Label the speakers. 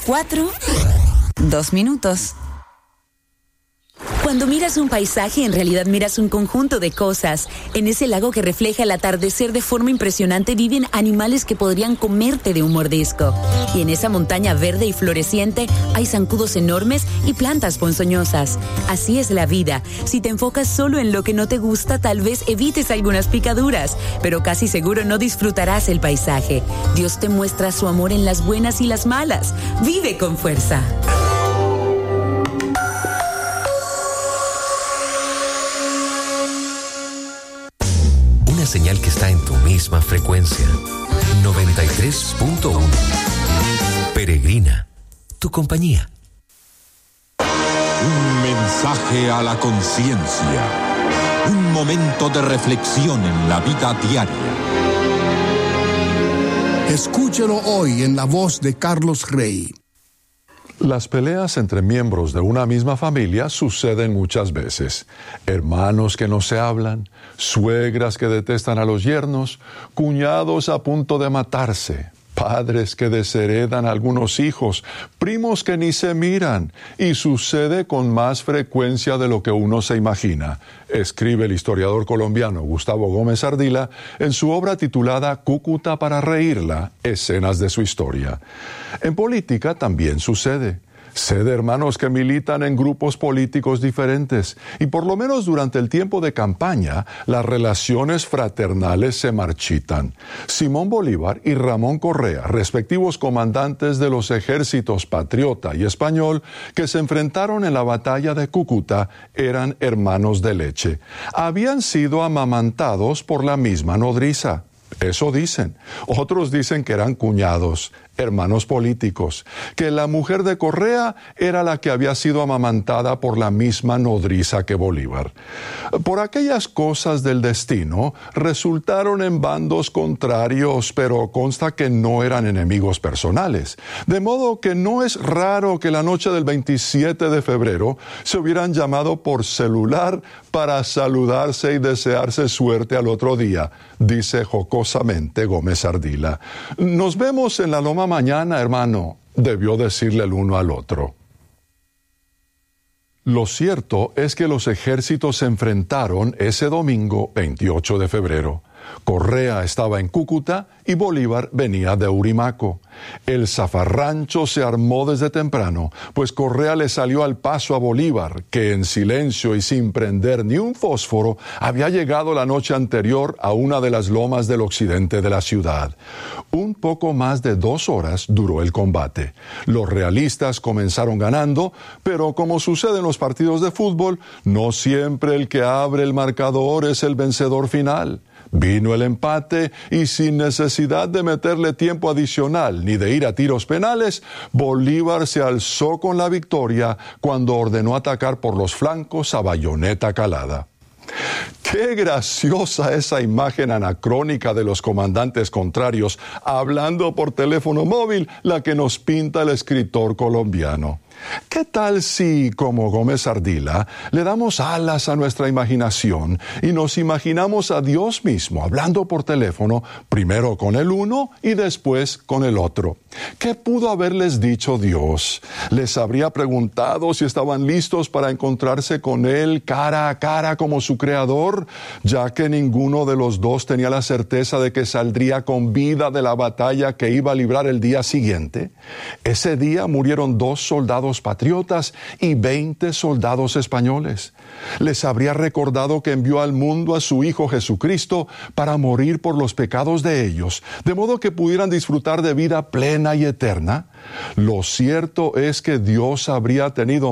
Speaker 1: 4, 2 minutos. Cuando miras un paisaje, en realidad miras un conjunto de cosas. En ese lago que refleja el atardecer de forma impresionante viven animales que podrían comerte de un mordisco. Y en esa montaña verde y floreciente hay zancudos enormes y plantas ponzoñosas. Así es la vida. Si te enfocas solo en lo que no te gusta, tal vez evites algunas picaduras, pero casi seguro no disfrutarás el paisaje. Dios te muestra su amor en las buenas y las malas. Vive con fuerza.
Speaker 2: Señal que está en tu misma frecuencia. 93.1. Peregrina, tu compañía.
Speaker 3: Un mensaje a la conciencia. Un momento de reflexión en la vida diaria.
Speaker 4: Escúchelo hoy en la voz de Carlos Rey.
Speaker 5: Las peleas entre miembros de una misma familia suceden muchas veces. Hermanos que no se hablan, suegras que detestan a los yernos, cuñados a punto de matarse, padres que desheredan a algunos hijos, primos que ni se miran, y sucede con más frecuencia de lo que uno se imagina, escribe el historiador colombiano Gustavo Gómez Ardila en su obra titulada Cúcuta para reírla, escenas de su historia. En política también sucede. Sé de hermanos que militan en grupos políticos diferentes y por lo menos durante el tiempo de campaña las relaciones fraternales se marchitan. Simón Bolívar y Ramón Correa, respectivos comandantes de los ejércitos patriota y español que se enfrentaron en la batalla de Cúcuta, eran hermanos de leche. Habían sido amamantados por la misma nodriza. Eso dicen. Otros dicen que eran cuñados, hermanos políticos, que la mujer de Correa era la que había sido amamantada por la misma nodriza que Bolívar. Por aquellas cosas del destino, resultaron en bandos contrarios, pero consta que no eran enemigos personales. De modo que no es raro que la noche del 27 de febrero se hubieran llamado por celular para saludarse y desearse suerte al otro día, dice jocosamente Gómez Ardila. Nos vemos en la loma mañana, hermano, debió decirle el uno al otro. Lo cierto es que los ejércitos se enfrentaron ese domingo 28 de febrero. Correa estaba en Cúcuta y Bolívar venía de Urimaco. El zafarrancho se armó desde temprano, pues Correa le salió al paso a Bolívar, que en silencio y sin prender ni un fósforo había llegado la noche anterior a una de las lomas del occidente de la ciudad. Un poco más de 2 horas duró el combate. Los realistas comenzaron ganando, pero como sucede en los partidos de fútbol, no siempre el que abre el marcador es el vencedor final. Vino el empate y sin necesidad de meterle tiempo adicional ni de ir a tiros penales, Bolívar se alzó con la victoria cuando ordenó atacar por los flancos a bayoneta calada. Qué graciosa esa imagen anacrónica de los comandantes contrarios hablando por teléfono móvil, la que nos pinta el escritor colombiano. ¿Qué tal si, como Gómez Ardila, le damos alas a nuestra imaginación y nos imaginamos a Dios mismo hablando por teléfono, primero con el uno y después con el otro? ¿Qué pudo haberles dicho Dios? ¿Les habría preguntado si estaban listos para encontrarse con Él cara a cara como su Creador, ya que ninguno de los dos tenía la certeza de que saldría con vida de la batalla que iba a librar el día siguiente? Ese día murieron 2 soldados patriotas y 20 soldados españoles. Les habría recordado que envió al mundo a su Hijo Jesucristo para morir por los pecados de ellos, de modo que pudieran disfrutar de vida plena y eterna. Lo cierto es que Dios habría tenido